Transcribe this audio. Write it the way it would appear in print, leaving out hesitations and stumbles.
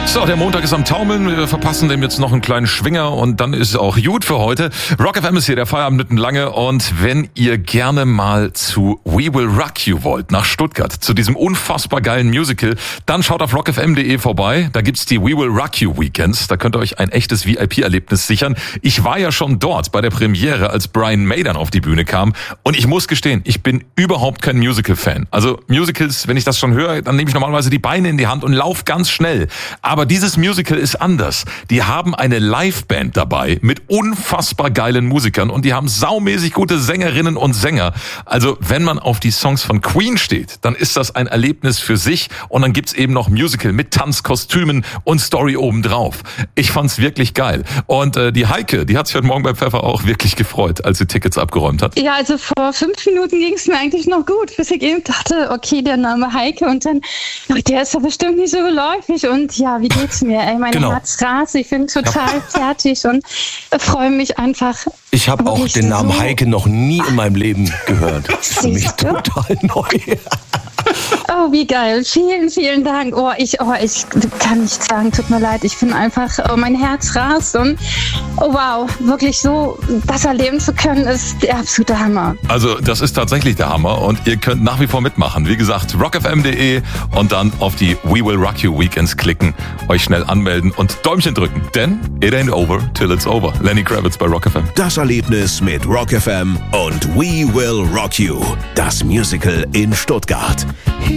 So, der Montag ist am Taumeln. Wir verpassen dem jetzt noch einen kleinen Schwinger und dann ist es auch gut für heute. Rock FM ist hier, der Feierabend mitten lange. Und wenn ihr gerne mal zu We Will Rock You wollt, nach Stuttgart, zu diesem unfassbar geilen Musical, dann schaut auf rockfm.de vorbei. Da gibt's die We Will Rock You Weekends. Da könnt ihr euch ein echtes VIP-Erlebnis sichern. Ich war ja schon dort bei der Premiere, als Brian May dann auf die Bühne kam. Und ich muss gestehen, ich bin überhaupt kein Musical-Fan. Also Musicals, wenn ich das schon höre, dann nehme ich normalerweise die Beine in die Hand und laufe ganz schnell. Aber dieses Musical ist anders. Die haben eine Liveband dabei mit unfassbar geilen Musikern und die haben saumäßig gute Sängerinnen und Sänger. Also wenn man auf die Songs von Queen steht, dann ist das ein Erlebnis für sich und dann gibt's eben noch Musical mit Tanzkostümen und Story obendrauf. Ich fand's wirklich geil. Und die Heike, die hat sich heute Morgen bei Pfeffer auch wirklich gefreut, als sie Tickets abgeräumt hat. Ja, also vor 5 Minuten ging's mir eigentlich noch gut, bis ich eben dachte, okay, der Name Heike und dann, der ist ja bestimmt nicht so geläufig und ja, wie geht's mir? Ey, mein Herz rast, ich bin total fertig und freue mich einfach. Ich habe auch den Namen Heike noch nie in meinem Leben gehört. Das ist für mich total neu. Oh, wie geil. Vielen, vielen Dank. Ich kann nichts sagen. Tut mir leid. Ich bin einfach, mein Herz rast und wow, wirklich so das erleben zu können, ist der absolute Hammer. Also das ist tatsächlich der Hammer und ihr könnt nach wie vor mitmachen. Wie gesagt, rockfm.de und dann auf die We Will Rock You Weekends klicken, euch schnell anmelden und Däumchen drücken. Denn it ain't over till it's over. Lenny Kravitz bei Rock FM. Das Erlebnis mit Rock FM und We Will Rock You. Das Musical in Stuttgart.